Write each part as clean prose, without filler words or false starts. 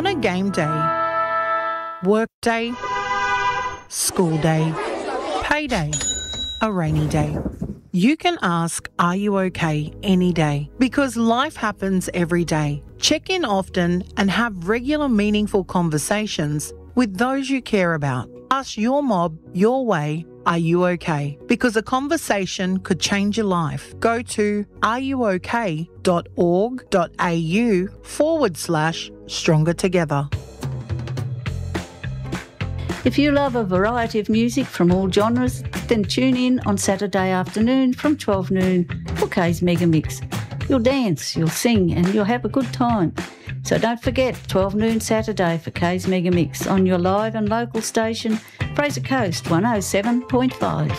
On a game day, work day, school day, payday, a rainy day. You can ask, are you okay, any day, because life happens every day. Check in often and have regular meaningful conversations with those you care about. Ask your mob your way, are you okay? Because a conversation could change your life. Go to areyouok.org.au/stronger together. If you love a variety of music from all genres, then tune in on Saturday afternoon from 12 noon for Kay's Mega Mix. You'll dance, you'll sing and you'll have a good time. So don't forget, 12 noon Saturday for Kay's Mega Mix on your live and local station, Fraser Coast 107.5.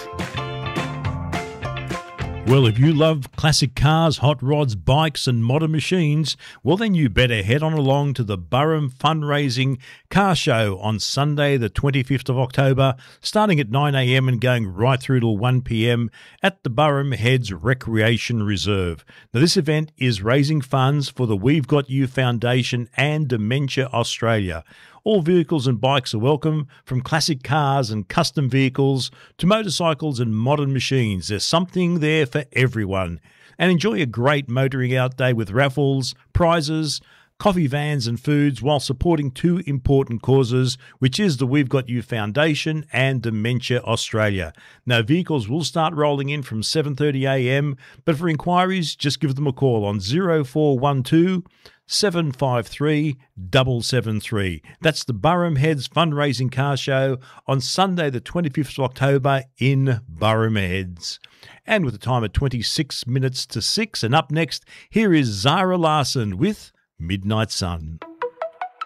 Well, if you love classic cars, hot rods, bikes and modern machines, well then you better head on along to the Burrum Fundraising Car Show on Sunday the 25th of October, starting at 9 a.m. and going right through till 1 p.m. at the Burrum Heads Recreation Reserve. Now this event is raising funds for the We've Got You Foundation and Dementia Australia. All vehicles and bikes are welcome, from classic cars and custom vehicles to motorcycles and modern machines. There's something there for everyone. And enjoy a great motoring out day with raffles, prizes, coffee vans and foods while supporting two important causes, which is the We've Got You Foundation and Dementia Australia. Now, vehicles will start rolling in from 7:30 a.m, but for inquiries, just give them a call on 0412 753 773. That's the Burrum Heads Fundraising Car Show on Sunday the 25th of October in Burrum Heads. And with a time of 26 minutes to 6, and up next, here is Zara Larsson with Midnight Sun.